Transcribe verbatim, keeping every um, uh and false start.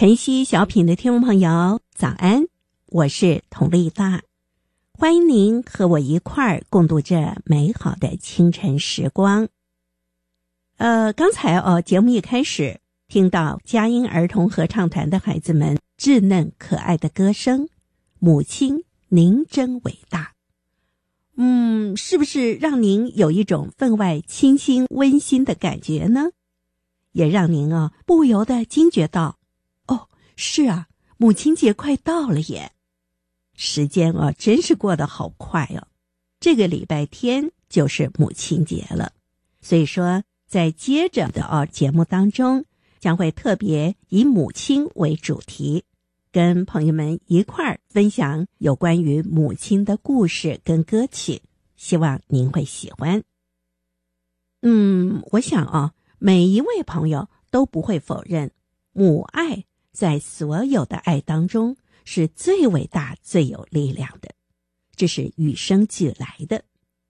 晨曦小品的听众朋友早安，我是佟丽大，欢迎您和我一块儿共度这美好的清晨时光。呃，刚才哦，节目一开始听到佳音儿童合唱团的孩子们稚嫩可爱的歌声，母亲您真伟大。嗯，是不是让您有一种分外清新温馨的感觉呢？也让您啊不由得惊觉到，哦，是啊，母亲节快到了耶！时间啊真是过得好快哦，这个礼拜天就是母亲节了。所以说在接着的哦节目当中，将会特别以母亲为主题，跟朋友们一块儿分享有关于母亲的故事跟歌曲，希望您会喜欢。嗯，我想啊，每一位朋友都不会否认，母爱在所有的爱当中是最伟大、最有力量的，这是与生俱来的。